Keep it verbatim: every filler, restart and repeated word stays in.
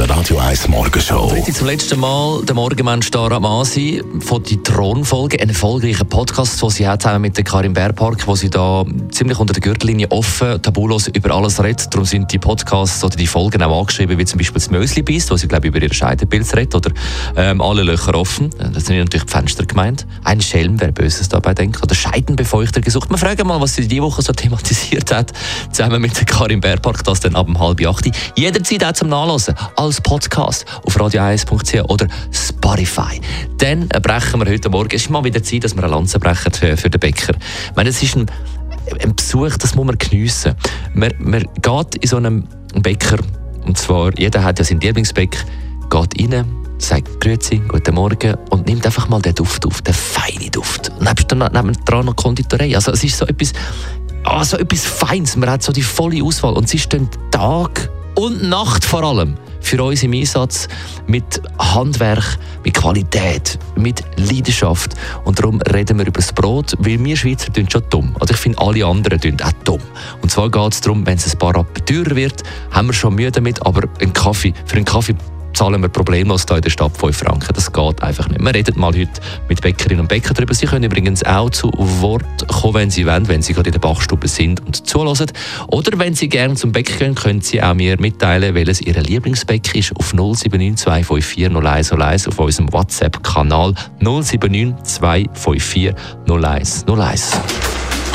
der Radio eins Morgenshow. Heute zum letzten Mal der Morgenmensch Dara Masi von die Thronfolge, einen erfolgreichen Podcast, den sie hat zusammen mit der Karin Bärpark, wo sie da ziemlich unter der Gürtellinie offen, tabulos über alles redet. Darum sind die Podcasts oder die Folgen auch angeschrieben, wie zum Beispiel das Mösli-Biss, wo sie, glaube ich, über ihre Scheidepilze redet, oder ähm, alle Löcher offen. Das sind natürlich die Fenster gemeint. Ein Schelm, wer Böses dabei denkt. Oder Scheidenbefeuchter gesucht. Wir fragen mal, was sie diese Woche so thematisiert hat, zusammen mit der Karin Bärpark, das dann ab um halb acht. Jederzeit auch zum Nachlesen, als Podcast auf radio eins punkt c h oder Spotify. Dann brechen wir heute Morgen. Es ist mal wieder Zeit, dass wir eine Lanze brechen für, für den Bäcker. Ich meine, es ist ein, ein Besuch, das muss man geniessen. Man, man geht in so einem Bäcker, und zwar, jeder hat ja seinen Lieblingsbäcker, geht rein, sagt Grüezi, guten Morgen und nimmt einfach mal den Duft auf, den feinen Duft. Und neben dran noch Konditorei. Also es ist so etwas, oh, so etwas Feines. Man hat so die volle Auswahl und sie stehen Tag und Nacht vor allem für uns im Einsatz mit Handwerk, mit Qualität, mit Leidenschaft. Und darum reden wir über das Brot, weil wir Schweizer tun schon dumm. Also ich finde, alle anderen tun auch dumm. Und zwar geht es darum, wenn es ein paar Rappen teurer wird, haben wir schon Mühe damit, aber einen Kaffee, für einen Kaffee zahlen wir problemlos hier in der Stadt fünf Franken. Das geht einfach nicht. Wir reden mal heute mit Bäckerinnen und Bäckern darüber. Sie können übrigens auch zu Wort kommen, wenn Sie wollen, wenn Sie gerade in der Bachstube sind und zuhören. Oder wenn Sie gerne zum Bäcker gehen, können Sie auch mir mitteilen, welches Ihr Lieblingsbäcker ist, auf null sieben neun zwei fünf vier null eins null eins auf unserem WhatsApp-Kanal null sieben neun zwei fünf vier null eins null eins.